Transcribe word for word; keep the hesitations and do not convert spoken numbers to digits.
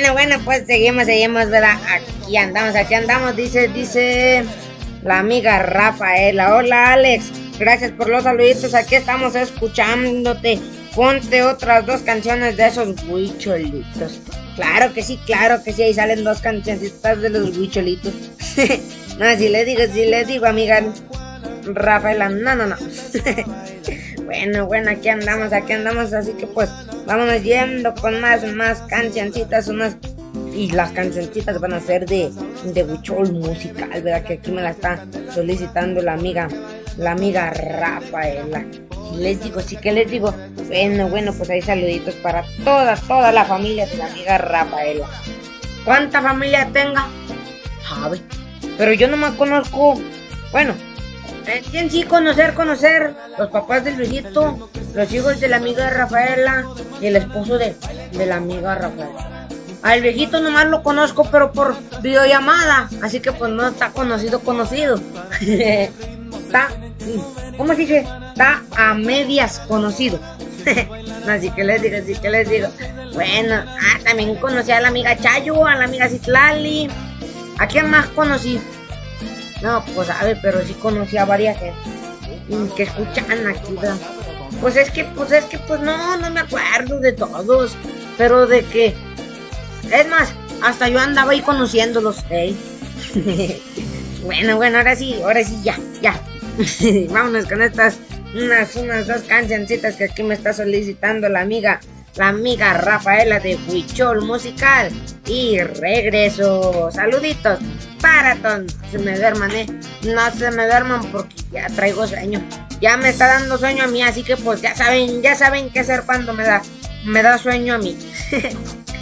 Bueno, bueno, pues seguimos, seguimos, ¿verdad? Aquí andamos, aquí andamos, dice, dice la amiga Rafaela. Hola, Alex, gracias por los saluditos, aquí estamos escuchándote. Ponte otras dos canciones de esos huicholitos. Claro que sí, claro que sí, ahí salen dos cancioncitas de los huicholitos. No, si le digo, si le digo, amiga Rafaela, no, no, no. Bueno, bueno, aquí andamos, aquí andamos, así que pues vámonos yendo con más, más cancioncitas, unas... Y las cancioncitas van a ser de, de huichol musical, ¿verdad? Que aquí me la está solicitando la amiga, la amiga Rafaela. Si les digo, sí que les digo. Bueno, bueno, pues hay saluditos para toda, toda la familia de la amiga Rafaela. ¿Cuánta familia tenga? Sabe. Pero yo no me conozco. Bueno, ¿quién sí conocer, conocer? Los papás del viejito, los hijos de la amiga Rafaela y el esposo de, de la amiga Rafaela. Al viejito nomás lo conozco, pero por videollamada, así que pues no está conocido, conocido. Está, ¿cómo se dice? Está a medias conocido. Así que les digo, así que les digo. Bueno, ah, también conocí a la amiga Chayo, a la amiga Citlali. ¿A quién más conocí? No, pues sabe, pero sí conocí a varias gente que escuchan aquí, ¿verdad? Pues es que, pues es que, pues no, no me acuerdo de todos, pero de que, es más, hasta yo andaba ahí conociéndolos, ¿eh? Bueno, bueno, ahora sí, ahora sí, ya, ya. Vámonos con estas, unas, unas dos cancioncitas que aquí me está solicitando la amiga, la amiga Rafaela de Huichol Musical. Y regreso. Saluditos para todos. No se me duerman, eh. No se me duerman porque ya traigo sueño. Ya me está dando sueño a mí, así que pues ya saben, ya saben qué hacer cuando me da, me da sueño a mí.